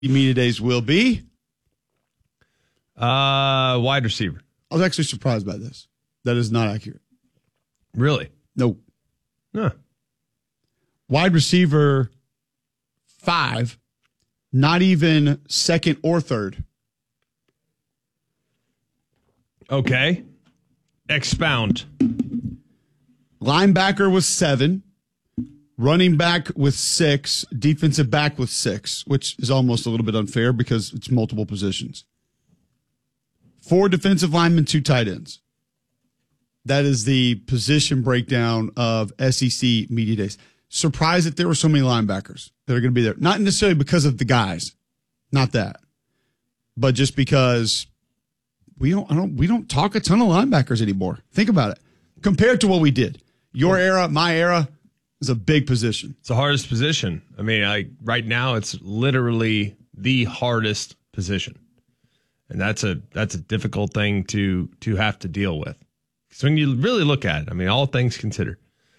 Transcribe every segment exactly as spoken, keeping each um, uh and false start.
Media Days will be? Uh, wide receiver. I was actually surprised by this. That is not accurate. Really? No. Huh. Wide receiver five, not even second or third. Okay. Expound. Linebacker was seven. Running back with six. Defensive back with six, which is almost a little bit unfair because it's multiple positions. Four defensive linemen, two tight ends. That is the position breakdown of S E C Media Days. Surprised that there were so many linebackers that are going to be there. Not necessarily because of the guys. Not that. But just because we don't, I don't, we don't talk a ton of linebackers anymore. Think about it. Compared to what we did. Your era, my era is a big position. It's the hardest position. I mean, I, right now it's literally the hardest position. And that's a that's a difficult thing to to have to deal with. Because when you really look at it, I mean, all things considered,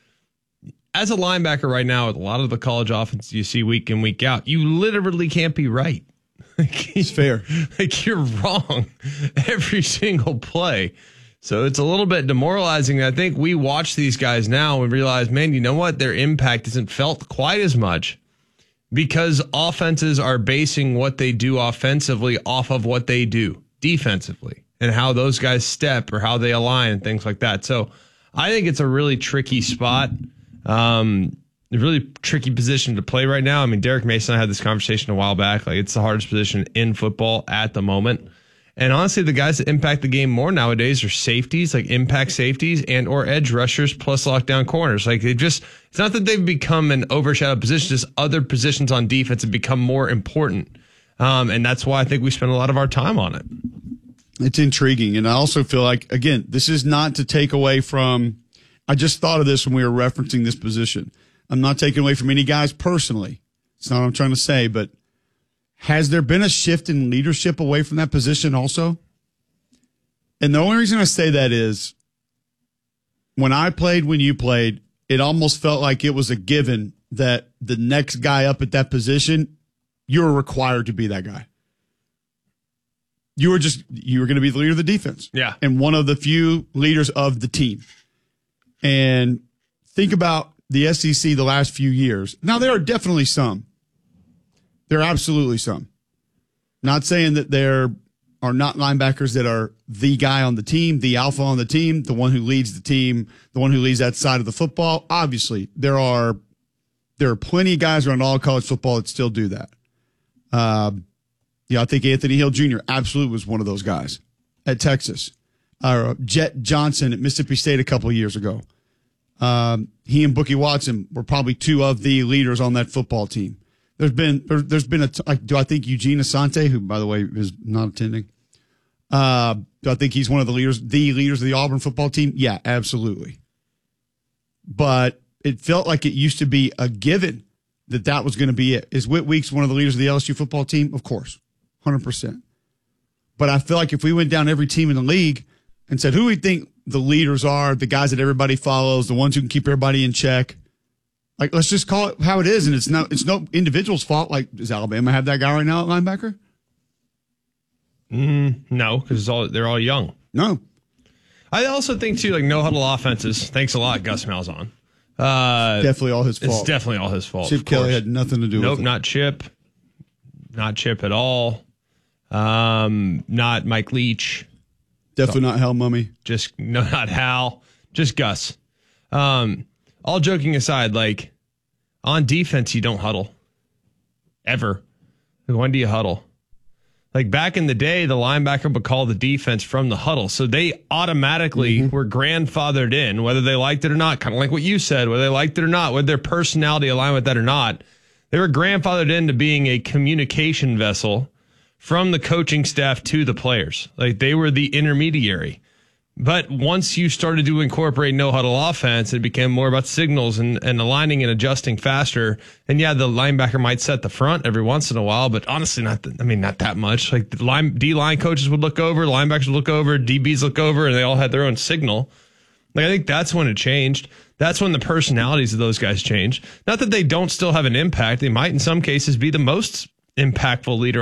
as a linebacker right now, with a lot of the college offense you see week in, week out, you literally can't be right. It's fair. Like, you're wrong every single play. So it's a little bit demoralizing. I think we watch these guys now and realize, man, you know what? Their impact isn't felt quite as much because offenses are basing what they do offensively off of what they do defensively and how those guys step or how they align and things like that. So I think it's a really tricky spot, um, a really tricky position to play right now. I mean, Derek Mason and I had this conversation a while back. Like, it's the hardest position in football at the moment. And honestly, the guys that impact the game more nowadays are safeties, like impact safeties and or edge rushers plus lockdown corners. Like, they just, it's not that they've become an overshadowed position, just other positions on defense have become more important. Um, and that's why I think we spend a lot of our time on it. It's intriguing. And I also feel like, again, this is not to take away from, I just thought of this when we were referencing this position. I'm not taking away from any guys personally. It's not what I'm trying to say, but has there been a shift in leadership away from that position also? And the only reason I say that is when I played, when you played, it almost felt like it was a given that the next guy up at that position, you were required to be that guy. You were just, you were going to be the leader of the defense. Yeah. And one of the few leaders of the team. And think about the S E C the last few years. Now, there are definitely some. There are absolutely some. Not saying that there are not linebackers that are the guy on the team, the alpha on the team, the one who leads the team, the one who leads that side of the football. Obviously, there are there are plenty of guys around all college football that still do that. Uh, yeah, I think Anthony Hill Junior absolutely was one of those guys at Texas. Uh, Jet Johnson at Mississippi State a couple of years ago. Um, he and Bookie Watson were probably two of the leaders on that football team. There's been there, there's been a like, do I think Eugene Asante, who by the way is not attending, uh, do I think he's one of the leaders, the leaders of the Auburn football team? Yeah, absolutely. But it felt like it used to be a given that that was going to be it. Is Whit Weeks one of the leaders of the L S U football team? Of course, one hundred percent. But I feel like if we went down every team in the league and said who we think the leaders are, the guys that everybody follows, the ones who can keep everybody in check. Like, let's just call it how it is, and it's no, it's no individual's fault. Like, does Alabama have that guy right now at linebacker? Mm, no, because all they're all young. No. I also think, too, like, no huddle offenses. Thanks a lot, Gus Malzahn. Uh, definitely all his fault. It's definitely all his fault. Chip Kelly had nothing to do nope, with it. Nope, not Chip. Not Chip at all. Um, not Mike Leach. Definitely not Hal Mummy. Just, no, not Hal. Just Gus. Um, all joking aside, like, on defense, you don't huddle. Ever. When do you huddle? Like, back in the day, the linebacker would call the defense from the huddle. So they automatically mm-hmm. were grandfathered in, whether they liked it or not. Kind of like what you said, whether they liked it or not, whether their personality aligned with that or not. They were grandfathered into being a communication vessel from the coaching staff to the players. Like, they were the intermediary. But once you started to incorporate no huddle offense, it became more about signals and, and aligning and adjusting faster. And yeah, the linebacker might set the front every once in a while, but honestly, not, the, I mean, not that much. Like, the line, D-line coaches would look over, linebackers would look over, D Bs look over, and they all had their own signal. Like, I think that's when it changed. That's when the personalities of those guys changed. Not that they don't still have an impact. They might, in some cases, be the most impactful leader